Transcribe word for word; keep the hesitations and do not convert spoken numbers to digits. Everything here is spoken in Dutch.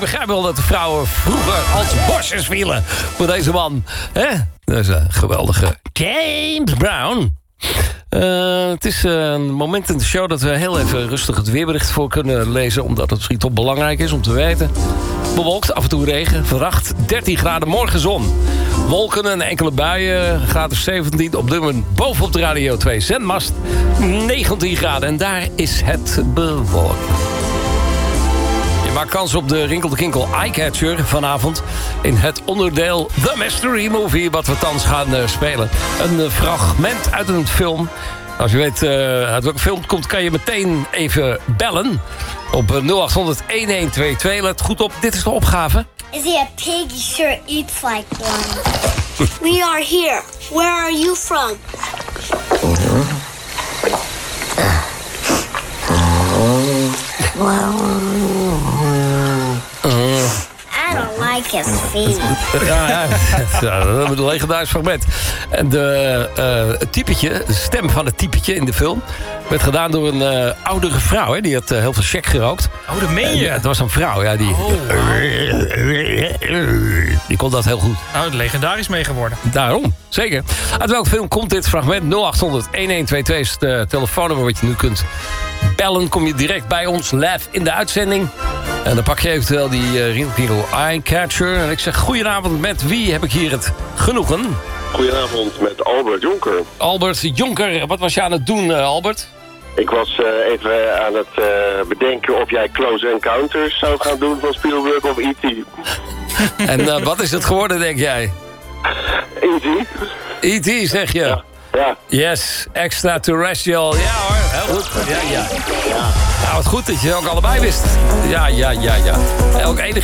begrijp wel dat de vrouwen vroeger als bosjes vielen voor deze man. Hè? Dat is een geweldige James Brown. Uh, het is uh, een moment in de show dat we heel even rustig het weerbericht voor kunnen lezen. Omdat het misschien toch belangrijk is om te weten. Bewolkt, af en toe regen, verwacht dertien graden, morgen zon. Wolken en enkele buien, graad of zeventien. Op dit moment bovenop de Radio twee zendmast, negentien graden. En daar is het bewolkt. Je maakt kans op de Rinkel de Kinkel Eyecatcher vanavond in het onderdeel The Mystery Movie, wat we thans gaan uh, spelen. Een uh, fragment uit een film. Als je weet uh, uit welke film het komt, kan je meteen even bellen op uh, nul acht honderd, een een twee twee. Let goed op, dit is de opgave. Is he a pig? He sure eats like one. We are here. Where are you from? I don't like his feet. Ja, ja, ja, dat is een legendarisch fragment. En de, uh, het typetje, de stem van het typetje in de film werd gedaan door een uh, oudere vrouw. Hè? Die had uh, heel veel check gerookt. Oh, dat meen je? Uh, het was een vrouw, ja. Die, oh, wow. die kon dat heel goed. Nou, legendarisch mee geworden. Daarom, zeker. Uit welke film komt dit fragment? nul acht honderd, een een twee twee is het telefoonnummer wat je nu kunt bellen. Kom je direct bij ons, live in de uitzending. En dan pak je eventueel die uh, Rinkel Eyecatcher. En ik zeg goedenavond, met wie heb ik hier het genoegen? Goedenavond, met Albert Jonker. Albert Jonker, wat was je aan het doen, uh, Albert? Ik was uh, even aan het uh, bedenken of jij Close Encounters zou gaan doen van Spielberg of E T En uh, wat is het geworden, denk jij? E T E T, zeg je? Ja. Ja. Yes, extraterrestrial. Ja hoor, heel goed. Ja, ja. Nou, wat goed dat je ook allebei wist. Ja, ja, ja, ja. Ook enige